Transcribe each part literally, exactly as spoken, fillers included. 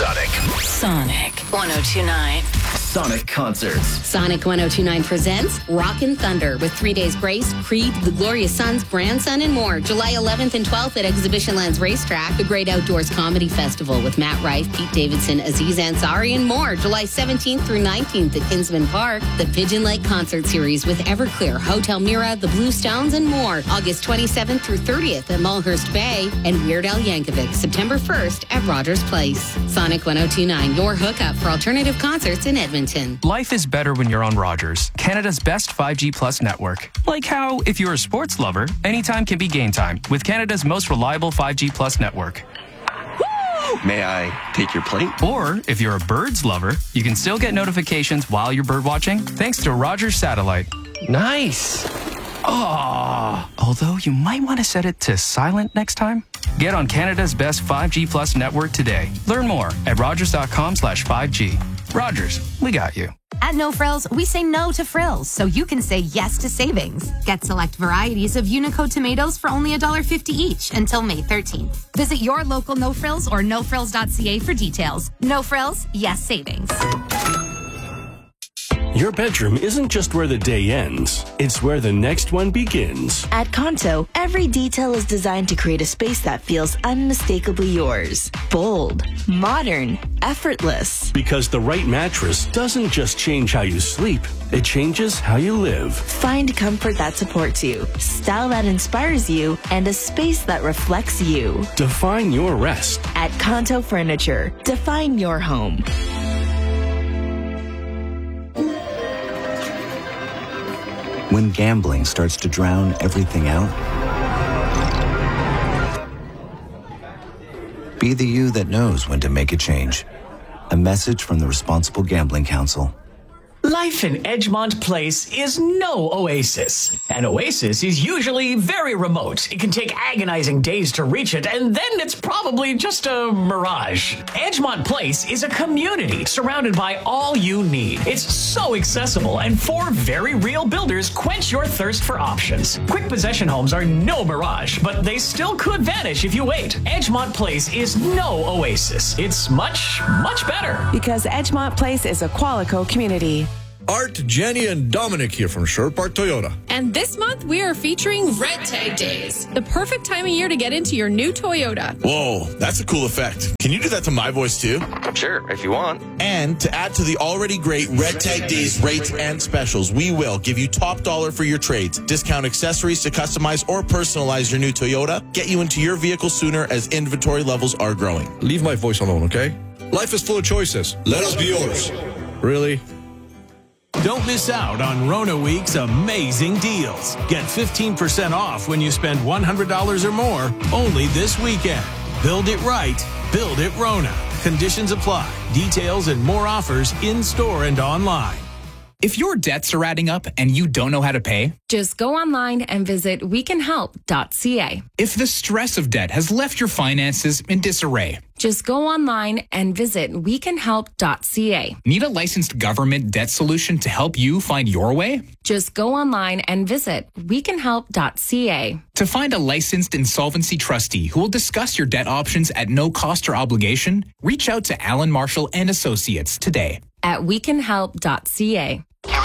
Sonic. Sonic one oh two point nine. Sonic Concerts. Sonic one oh two point nine presents Rockin' Thunder with Three Days Grace, Creed, The Glorious Sons, Grandson, and more. July eleventh and twelfth at Exhibition Lands Racetrack. The Great Outdoors Comedy Festival with Matt Rife, Pete Davidson, Aziz Ansari, and more. July seventeenth through nineteenth at Kinsman Park. The Pigeon Lake Concert Series with Everclear, Hotel Mira, The Blue Stones, and more. August twenty-seventh through thirtieth at Mulhurst Bay. And Weird Al Yankovic, September first at Rogers Place. Sonic one oh two point nine, your hookup for alternative concerts in Edmonton. Life is better when you're on Rogers, Canada's best five G Plus network. Like how, if you're a sports lover, anytime can be game time with Canada's most reliable five G Plus network. May I take your plate? Or, if you're a birds lover, you can still get notifications while you're bird watching thanks to Rogers Satellite. Nice. Oh, although you might want to set it to silent next time. Get on Canada's best five G Plus network today. Learn more at rogers.com slash 5G. Rogers, we got you. At No Frills, we say no to frills, so you can say yes to savings. Get select varieties of Unico tomatoes for only one dollar fifty each until May thirteenth. Visit your local No Frills or no frills dot c a for details. No Frills, yes savings. Your bedroom isn't just where the day ends, it's where the next one begins. At Conto, every detail is designed to create a space that feels unmistakably yours. Bold, modern, effortless. Because the right mattress doesn't just change how you sleep, it changes how you live. Find comfort that supports you, style that inspires you, and a space that reflects you. Define your rest. At Conto Furniture, define your home. When gambling starts to drown everything out, be the you that knows when to make a change. A message from the Responsible Gambling Council. Life in Edgemont Place is no oasis. An oasis is usually very remote. It can take agonizing days to reach it, and then it's probably just a mirage. Edgemont Place is a community surrounded by all you need. It's so accessible, and four very real builders quench your thirst for options. Quick possession homes are no mirage, but they still could vanish if you wait. Edgemont Place is no oasis. It's much, much better. Because Edgemont Place is a Qualico community. Art, Jenny, and Dominic here from Sherwood Park Toyota. And this month, we are featuring Red Tag Days, the perfect time of year to get into your new Toyota. Whoa, that's a cool effect. Can you do that to my voice too? Sure, if you want. And to add to the already great Red Tag Days rates and specials, we will give you top dollar for your trades, discount accessories to customize or personalize your new Toyota, get you into your vehicle sooner as inventory levels are growing. Leave my voice alone, okay? Life is full of choices. Let us be yours. Really? Don't miss out on Rona Week's amazing deals. Get fifteen percent off when you spend one hundred dollars or more only this weekend. Build it right. Build it Rona. Conditions apply. Details and more offers in-store and online. If your debts are adding up and you don't know how to pay, just go online and visit we can help dot c a. If the stress of debt has left your finances in disarray, just go online and visit we can help dot c a. Need a licensed government debt solution to help you find your way? Just go online and visit we can help dot c a. To find a licensed insolvency trustee who will discuss your debt options at no cost or obligation, reach out to Alan Marshall and Associates today at we can help dot c a.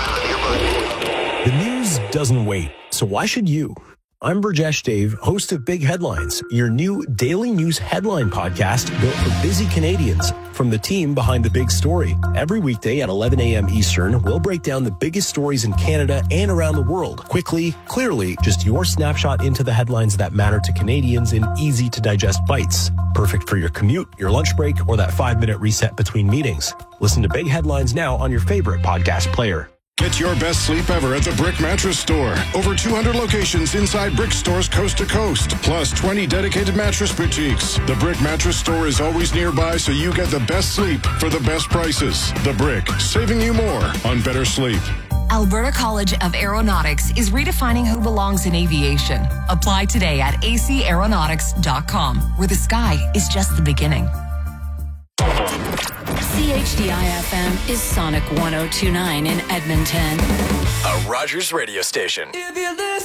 The news doesn't wait, so why should you? I'm Burjesh Dave, host of Big Headlines, your new daily news headline podcast built for busy Canadians from the team behind the big story. Every weekday at eleven a.m. Eastern, we'll break down the biggest stories in Canada and around the world. Quickly, clearly, just your snapshot into the headlines that matter to Canadians in easy-to-digest bites. Perfect for your commute, your lunch break, or that five-minute reset between meetings. Listen to Big Headlines now on your favorite podcast player. Get your best sleep ever at the Brick Mattress Store. Over two hundred locations inside Brick stores coast to coast, plus twenty dedicated mattress boutiques. The Brick Mattress Store is always nearby, so you get the best sleep for the best prices. The Brick, saving you more on better sleep. Alberta College of Aeronautics is redefining who belongs in aviation. Apply today at a c aeronautics dot com, where the sky is just the beginning. C H D I F M is Sonic one oh two point nine in Edmonton. A Rogers radio station. If you listen